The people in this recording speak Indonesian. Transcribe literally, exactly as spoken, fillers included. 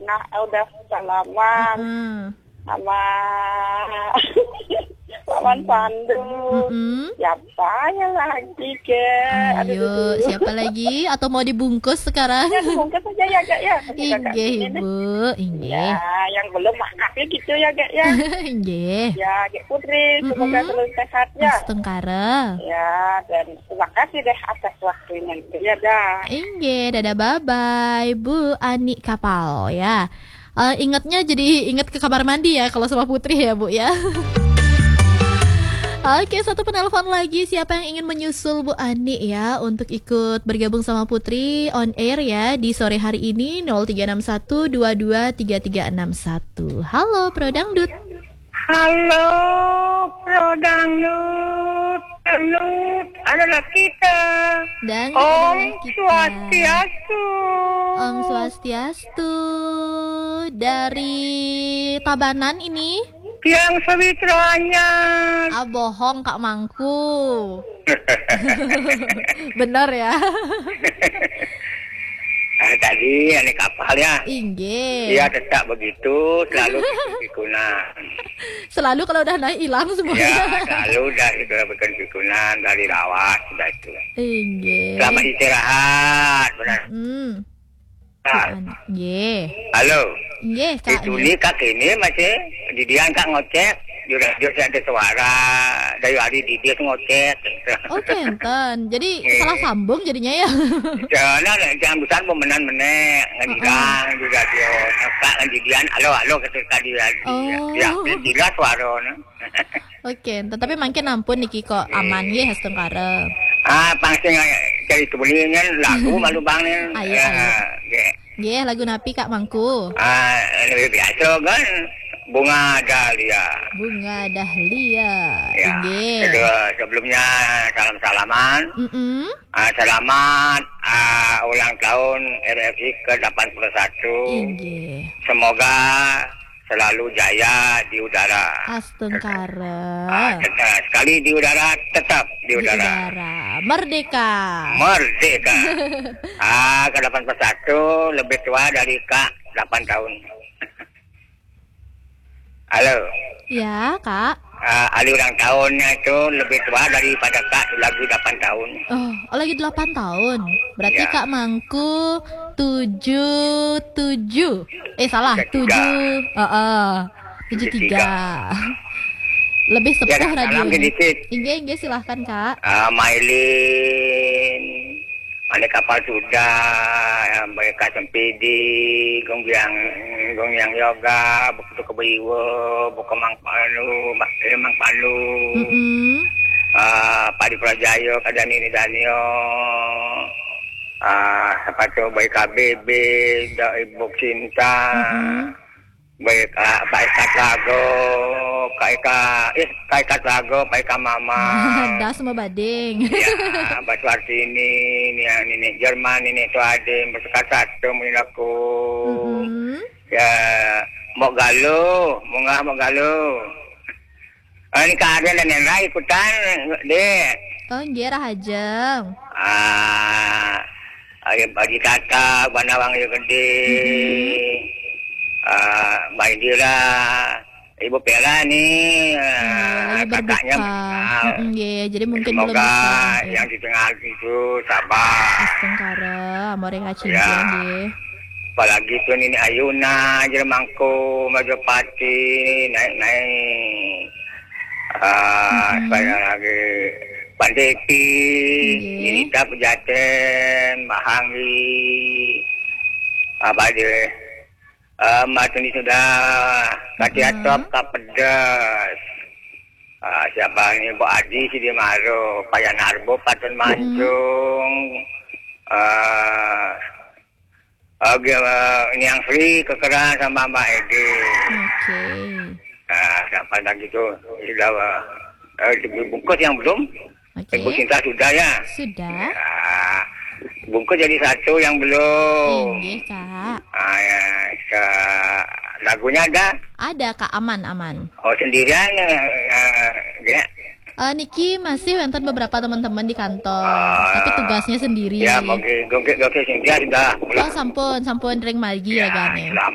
pernah udah salaman Hmm. sama Paman Pandu. Mm-mm. Siapa yang lagi ke? Ayo, siapa lagi? Atau mau dibungkus sekarang? Ya, bungkus aja ya, Kak ya. Inggih, Ibu. Inggih. Ya, yang belum maafnya gitu ya, Kak ya. Inggih. Ya, Kak Putri, semoga Mm-mm. selalu sehat ya. Astengkara. Ya, dan terima kasih deh atas waktunya. Ya, dah. Inggih, dadah bye-bye Bu Ani Kapal ya. Eh, ingatnya jadi ingat ke kamar mandi ya kalau sama Putri ya Bu ya. Oke, satu penelpon lagi. Siapa yang ingin menyusul Bu Ani ya untuk ikut bergabung sama Putri on air ya di sore hari ini nol tiga enam satu dua dua tiga tiga enam satu. Halo Pro Dangdut. Halo, Pro Dangdut. Dangdut adalah kita. Dan Om kita. Swastiastu. Om Swastiastu dari Tabanan ini. Yang sewitranya. Ah bohong Kak Mangku. Benar ya. Nah, tadi ini kapal ya. Inggih. Iya tetap begitu, selalu pikunan. Selalu kalau udah naik hilang Ya, semuanya. selalu dari bikin pikunan dari lawas sudah itu. Inggih. Selamat istirahat, benar. Hmm. Nah, Inggih. halo. Inggih Kak. Itu nih kak ini masih di dia kak ngocek. Di radio saya ada suara dari hari di dia ngocek. Oke, enten. Jadi Eh. salah sambung jadinya ya. Jangan jangan besar pemenan menek ngilang di radio. Kak ngidian, halo halo ketika di radio. Oh. Ya, jelas suaranya. Oke, enten. Tapi makin ampun niki kok aman ya Hastengkara. Ah, pangsi cari kebelinya lagu malu bangin. Ayo, ayo. Nggih, lagu napi Kak Mangku? Ah, lebih biasa kan bunga dahlia. Bunga Dahlia. Ya. Nggih. Itu sebelumnya salam-salaman. Mm-mm. Ah, selamat ah, ulang tahun R F I ke delapan puluh satu. Inggih. Semoga selalu jaya di udara. Astengkara. Ah, tetap, sekali di udara, tetap di Di udara. udara. Merdeka. Merdeka. Ah, ke delapan puluh satu lebih tua dari Kak delapan tahun. Halo. Ya, Kak. Ah, hari ulang tahunnya itu lebih tua daripada Kak lagi delapan tahun. Oh, oh, lagi delapan tahun. Berarti Ya. Kak Mangku tujuh tujuh. Eh salah, Tujuh tujuh. tiga. Heeh. tujuh Tujuh tiga. Lebih sepuh Ya, salam radionya. sedikit. Inggih, inggih silahkan Kak. Ah, Mailin, ada kapal sudah, ya, mereka sempidi, gong yang gong yang yoga, buku tuh kebiwo, buku mang palu, mak- mang palu, Mm-mm. ah, padi prajayo, kadang ini danio, ah, sepatu baik K B B, da ibu cinta, Mm-mm. baik ah, baik katago, kayak eh kayak katago, baik mama. Das sama bading. Ya, batu arti ini, ini yang ini Jerman ini tuh ada bersekat satu mungkin aku. Mm-mm. Ya, mau galuh, mau nggak mau galuh. Ah, ini keadaan dan yang lain ikutan, deh. Oh, inggih Rahajeng. Ah, ayo bagi kakak, banawang yang gede. Ah, baik dia lah. Ibu Pela nih, ah, Lagi kakaknya. berbuka. ah, Mm-mm, nggih. Jadi mungkin belum Semoga bisa. yang di tengah itu sabar. Astengkara, moreng cincin Ya. nggih. Apalagi tuh ini Ayuna, Jermangku, Majapahit naik-naik. Ah, Mhm. saya lagi Pandeki, Nggih. Nita Pejaten, Mahangi, apa dia? Ah, matuni sudah katiatop Mhm. kapedas. Ah, siapa ini Bu Adi si dia maru, Payan Arbo, Patun Mancung. Ah, Oke, uh, ini yang free kekeran sama Mbak Edi. Oke. Nah, sampai lagi itu sudah uh, dibungkus yang belum? Oke. Ibu Cinta sudah ya? Sudah. Nah, bungkus jadi satu yang belum. Inggih, Kak. Ah, ya, ke, lagunya ada? Ada Kak, aman aman. Oh, sendirian ya? Uh, ya. Eh, Niki masih wonten beberapa teman-teman di kantor, Ah, tapi tugasnya sendiri. Ya, oke, oke, oke, sehingga sudah. Oh, sampun, sampun ring malgi ya, Ya, gane. selamat.